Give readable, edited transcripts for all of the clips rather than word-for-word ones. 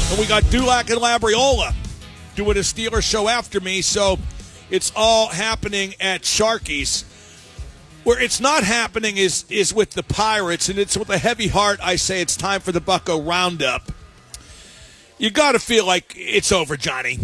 And we got Dulac and Labriola doing a Steelers show after me, so it's all happening at Sharky's. Where it's not happening is with the Pirates, and it's with a heavy heart I say it's time for the Bucko Roundup. You got to feel like it's over, Johnny.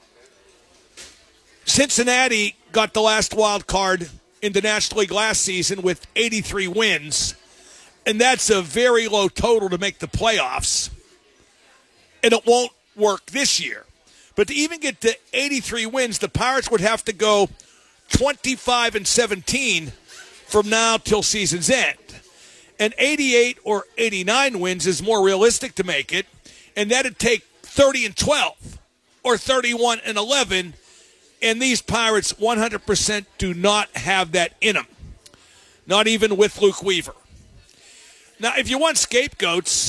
Cincinnati got the last wild card in the National League last season with 83 wins, and that's a very low total to make the playoffs, and it won't work this year. But to even get to 83 wins, the Pirates would have to go 25-17 from now till season's end. And 88 or 89 wins is more realistic to make it, and that'd take 30-12 or 31-11, and these Pirates 100% do not have that in them, not even with Luke Weaver. Now, if you want scapegoats,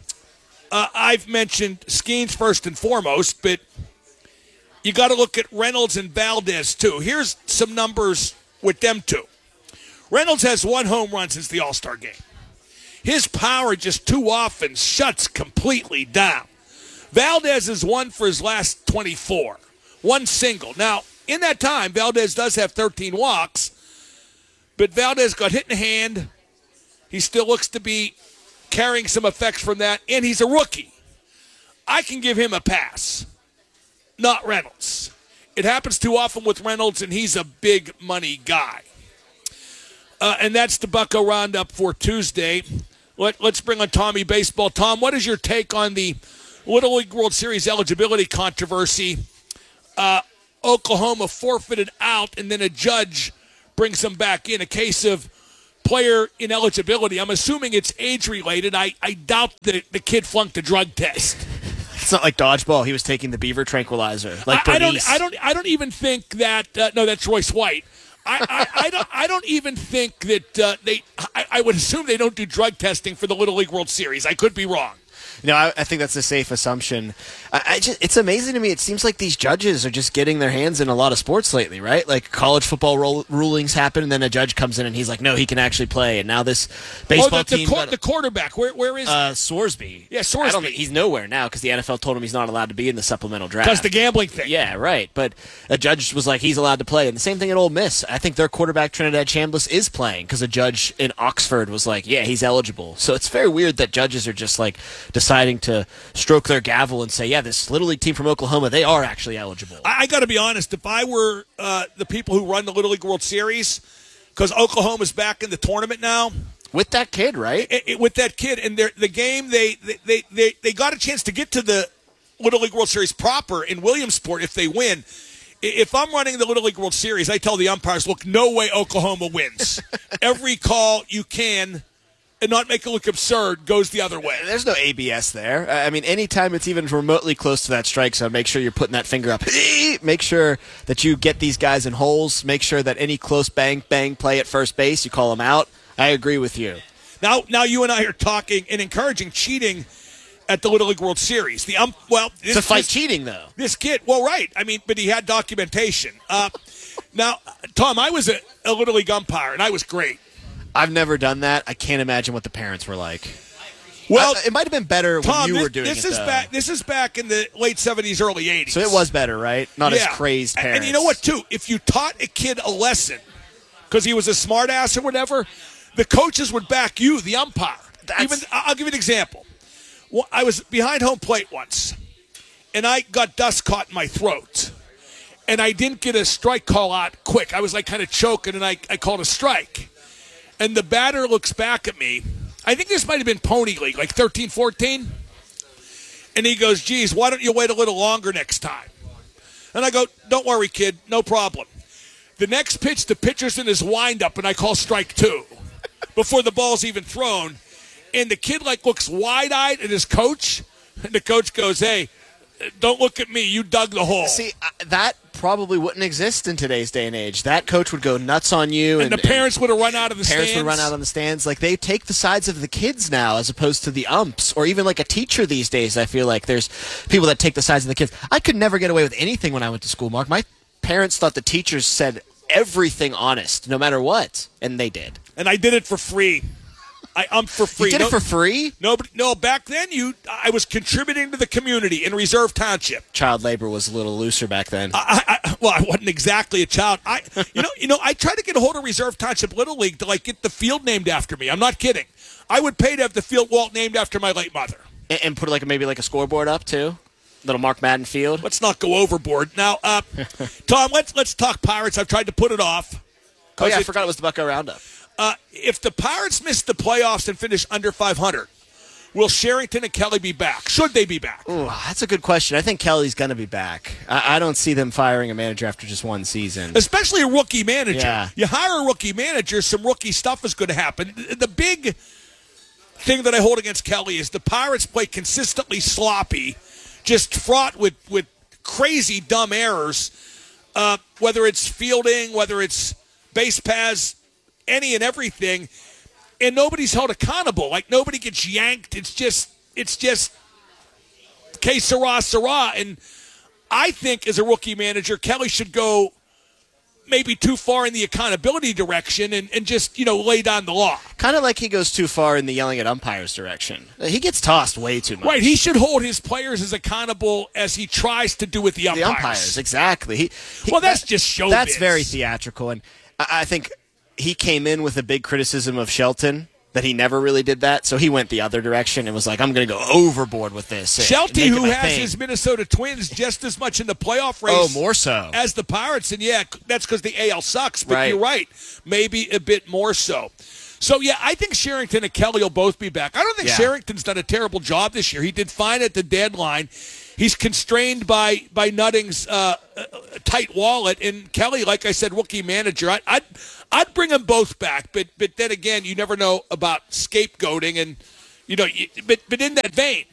I've mentioned Skeens first and foremost, but you got to look at Reynolds and Valdez, too. Here's some numbers with them two. Reynolds has 1 home run since the All-Star game. His power just too often shuts completely down. Valdez is 1 for his last 24. 1 single. Now, in that time, Valdez does have 13 walks, but Valdez got hit in the hand. He still looks to be carrying some effects from that, and he's a rookie. I can give him a pass. Not Reynolds. It happens too often with Reynolds, and he's a big money guy. And that's the Bucko Roundup for Tuesday. Let's bring on Tommy Baseball. Tom, what is your take on the Little League World Series eligibility controversy? Oklahoma forfeited out, and then a judge brings them back in. A case of player ineligibility. I'm assuming it's age-related. I doubt that the kid flunked a drug test. It's not like dodgeball. He was taking the beaver tranquilizer. Like I don't even think that. No, that's Royce White. I don't even think that I would assume they don't do drug testing for the Little League World Series. I could be wrong. No, I think that's a safe assumption. It's amazing to me. It seems like these judges are just getting their hands in a lot of sports lately, right? Like college football rulings happen, and then a judge comes in and he's like, "No, he can actually play." And now this baseball team, the quarterback, where is Sorsby? Yeah, Sorsby. He's nowhere now because the NFL told him he's not allowed to be in the supplemental draft because the gambling thing. Yeah, right. But a judge was like, he's allowed to play, and the same thing at Ole Miss. I think their quarterback Trinidad Chambliss is playing because a judge in Oxford was like, "Yeah, he's eligible." So it's very weird that judges are just like deciding to stroke their gavel and say, yeah, this Little League team from Oklahoma, they are actually eligible. I got to be honest, if I were the people who run the Little League World Series, because Oklahoma's back in the tournament now. With that kid, right? With that kid. And the game, they got a chance to get to the Little League World Series proper in Williamsport if they win. If I'm running the Little League World Series, I tell the umpires, look, no way Oklahoma wins. Every call you can and not make it look absurd goes the other way. There's no ABS there. I mean, anytime it's even remotely close to that strike zone, make sure you're putting that finger up. Make sure that you get these guys in holes. Make sure that any close bang play at first base, you call them out. I agree with you. Now you and I are talking and encouraging cheating at the Little League World Series. To fight cheating, though. This kid, well, right. I mean, but he had documentation. Now, Tom, I was a Little League umpire, and I was great. I've never done that. I can't imagine what the parents were like. Well, it might have been better when you were doing it. This is back in the late 70s, early 80s. So it was better, right? Not as crazed parents. And you know what, too? If you taught a kid a lesson because he was a smart ass or whatever, the coaches would back you, the umpire. I'll give you an example. Well, I was behind home plate once, and I got dust caught in my throat. And I didn't get a strike call out quick. I was like kind of choking, and I called a strike. And the batter looks back at me. I think this might have been Pony League, like 13, 14. And he goes, geez, why don't you wait a little longer next time? And I go, don't worry, kid, no problem. The next pitch, the pitcher's in his windup, and I call strike 2 before the ball's even thrown. And the kid, looks wide-eyed at his coach. And the coach goes, hey, don't look at me. You dug the hole. See, that probably wouldn't exist in today's day and age. That coach would go nuts on you. And the parents would have run out of the stands. Parents would run out on the stands. Like, they take the sides of the kids now as opposed to the umps. Or even like a teacher these days, I feel like there's people that take the sides of the kids. I could never get away with anything when I went to school, Mark. My parents thought the teachers said everything honest, no matter what. And they did. And I did it for free. I'm for free. You did it for free? No, back then I was contributing to the community in Reserve Township. Child labor was a little looser back then. I wasn't exactly a child. I tried to get a hold of Reserve Township Little League to get the field named after me. I'm not kidding. I would pay to have the field wall named after my late mother. And put maybe a scoreboard up too? Little Mark Madden field? Let's not go overboard. Now, Tom, let's talk Pirates. I've tried to put it off. Oh, yeah, I forgot it was the Bucko Roundup. If the Pirates miss the playoffs and finish under 500, will Sherrington and Kelly be back? Should they be back? Ooh, that's a good question. I think Kelly's going to be back. I don't see them firing a manager after just one season. Especially a rookie manager. Yeah. You hire a rookie manager, some rookie stuff is going to happen. The big thing that I hold against Kelly is the Pirates play consistently sloppy, just fraught with crazy dumb errors, whether it's fielding, whether it's base paths, any and everything, and nobody's held accountable. Nobody gets yanked. It's just que sera. And I think as a rookie manager, Kelly should go maybe too far in the accountability direction and just, lay down the law. Kind of like he goes too far in the yelling at umpires direction. He gets tossed way too much. Right. He should hold his players as accountable as he tries to do with the umpires. The umpires, exactly. That's just showbiz. That's very theatrical. And I think he came in with a big criticism of Shelton, that he never really did that. So he went the other direction and was like, I'm going to go overboard with this. Shelty, who has his Minnesota Twins just as much in the playoff race. Oh, more so. As the Pirates. And, yeah, that's because the AL sucks. But You're right. Maybe a bit more so. So, yeah, I think Sherrington and Kelly will both be back. I don't think Sherrington's done a terrible job this year. He did fine at the deadline. He's constrained by Nutting's tight wallet. And Kelly, like I said, rookie manager. I'd bring them both back, but then again, you never know about scapegoating, and but in that vein,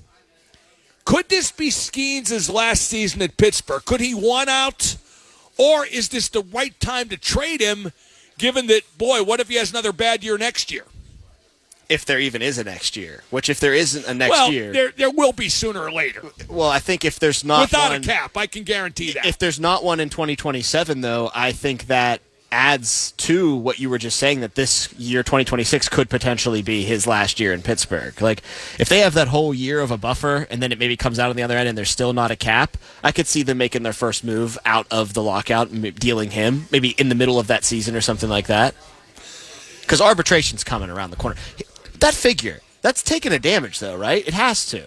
could this be Skeens' last season at Pittsburgh? Could he want out, or is this the right time to trade him? Given that, boy, what if he has another bad year next year? If there even is a next year, which if there isn't a next year, there will be sooner or later. Well, I think if there's not without one, a cap, I can guarantee that. If there's not one in 2027, though, I think that adds to what you were just saying, that this year 2026 could potentially be his last year in Pittsburgh. If they have that whole year of a buffer and then it maybe comes out on the other end and there's still not a cap, I could see them making their first move out of the lockout and dealing him maybe in the middle of that season or something like that. Because arbitration's coming around the corner. That figure, that's taking a damage though, right? It has to.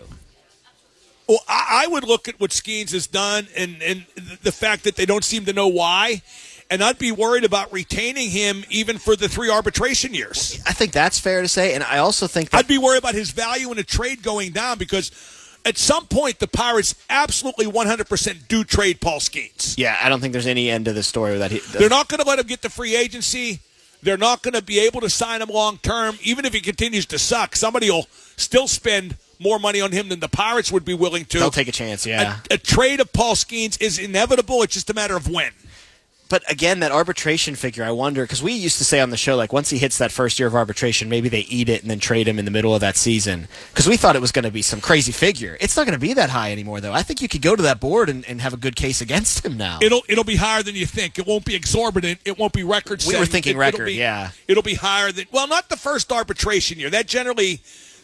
Well, I would look at what Skeens has done and the fact that they don't seem to know why. And I'd be worried about retaining him even for the 3 arbitration years. I think that's fair to say, and I also think that I'd be worried about his value in a trade going down because at some point the Pirates absolutely 100% do trade Paul Skeens. Yeah, I don't think there's any end to the story that they're not going to let him get the free agency. They're not going to be able to sign him long term. Even if he continues to suck, somebody will still spend more money on him than the Pirates would be willing to. They'll take a chance, yeah. A trade of Paul Skeens is inevitable. It's just a matter of when. But again, that arbitration figure, I wonder, because we used to say on the show, once he hits that first year of arbitration, maybe they eat it and then trade him in the middle of that season. Because we thought it was going to be some crazy figure. It's not going to be that high anymore, though. I think you could go to that board and have a good case against him now. It'll be higher than you think. It won't be exorbitant. It won't be record-setting. We were thinking record, yeah. It'll be higher than, well, not the first arbitration year. That generally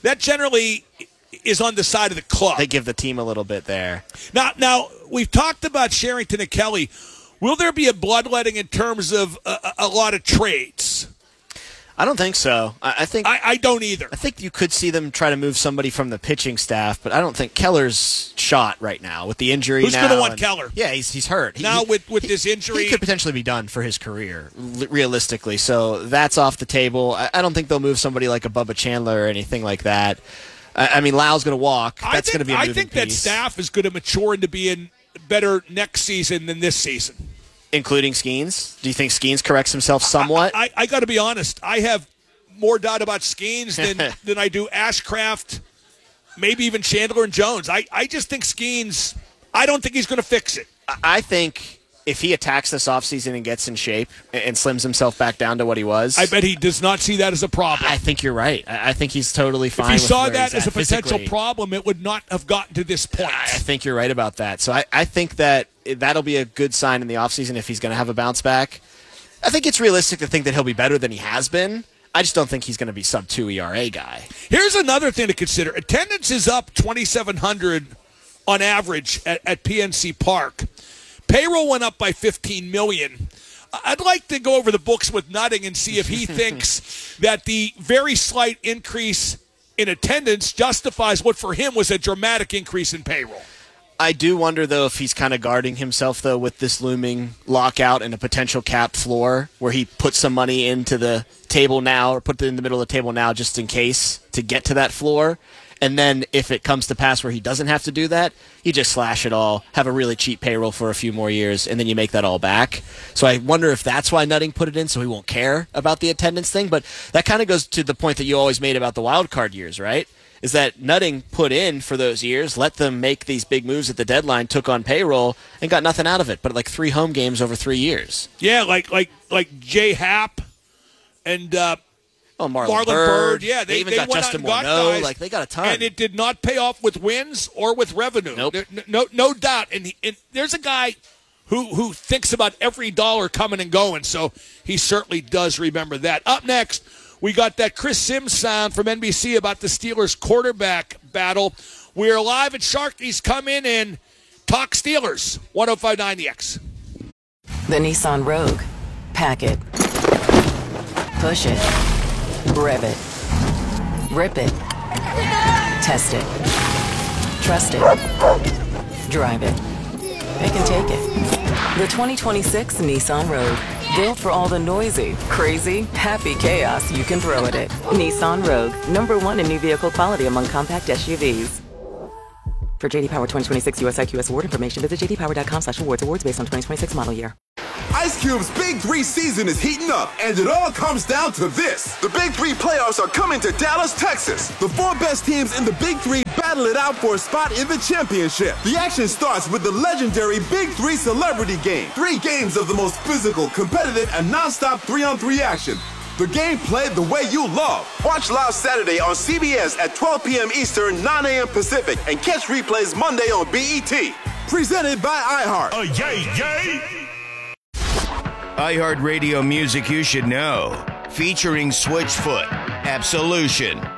is on the side of the club. They give the team a little bit there. Now we've talked about Sherrington and Kelly. Will there be a bloodletting in terms of a lot of trades? I don't think so. I think I don't either. I think you could see them try to move somebody from the pitching staff, but I don't think Keller's shot right now with the injury. Who's going to want Keller? Yeah, he's hurt. Now with this injury, he could potentially be done for his career, realistically. So that's off the table. I don't think they'll move somebody like a Bubba Chandler or anything like that. I mean, Lyle's going to walk. That's going to be a moving piece. That staff is going to mature into being better next season than this season. Including Skeens? Do you think Skeens corrects himself somewhat? I got to be honest. I have more doubt about Skeens than I do Ashcraft, maybe even Chandler and Jones. I just think Skeens, I don't think he's going to fix it. I think if he attacks this offseason and gets in shape and slims himself back down to what he was. I bet he does not see that as a problem. I think you're right. I think he's totally fine. If he saw that as a potential problem, it would not have gotten to this point. I think you're right about that. So I think that'll be a good sign in the offseason if he's going to have a bounce back. I think it's realistic to think that he'll be better than he has been. I just don't think he's going to be sub-2 ERA guy. Here's another thing to consider. Attendance is up 2,700 on average at PNC Park. Payroll went up by $15 million. I'd like to go over the books with Nutting and see if he thinks that the very slight increase in attendance justifies what for him was a dramatic increase in payroll. I do wonder, though, if he's kind of guarding himself, though, with this looming lockout and a potential cap floor where he puts some money into the table now or put it in the middle of the table now just in case to get to that floor. And then if it comes to pass where he doesn't have to do that, you just slash it all, have a really cheap payroll for a few more years, and then you make that all back. So I wonder if that's why Nutting put it in, so he won't care about the attendance thing. But that kind of goes to the point that you always made about the wild card years, right? Is that Nutting put in for those years, let them make these big moves at the deadline, took on payroll, and got nothing out of it, but like 3 home games over 3 years. Yeah, like Jay Happ and Marlon Byrd. Yeah, they even got went Justin out and got Morneau. guys, Like, they got a ton. And it did not pay off with wins or with revenue. Nope. No doubt. And there's a guy who thinks about every dollar coming and going, so he certainly does remember that. Up next, we got that Chris Sims sound from NBC about the Steelers quarterback battle. We're live at Sharky's. Come in and talk Steelers. 105.9 The X. The Nissan Rogue. Pack it. Push it. Rev it. Rip it. Test it. Trust it. Drive it. It can take it. The 2026 Nissan Rogue. Built for all the noisy, crazy, happy chaos you can throw at it. Nissan Rogue. #1 in new vehicle quality among compact SUVs. For JD Power 2026 US IQS award information, visit jdpower.com/awards. Awards based on 2026 model year. Ice Cube's Big 3 season is heating up, and it all comes down to this. The Big 3 playoffs are coming to Dallas, Texas. The 4 best teams in the Big 3 battle it out for a spot in the championship. The action starts with the legendary Big 3 Celebrity Game. 3 games of the most physical, competitive, and non-stop 3-on-3 action. The game played the way you love. Watch live Saturday on CBS at 12 p.m. Eastern, 9 a.m. Pacific, and catch replays Monday on BET. Presented by iHeart. iHeartRadio music you should know. Featuring Switchfoot, Absolution,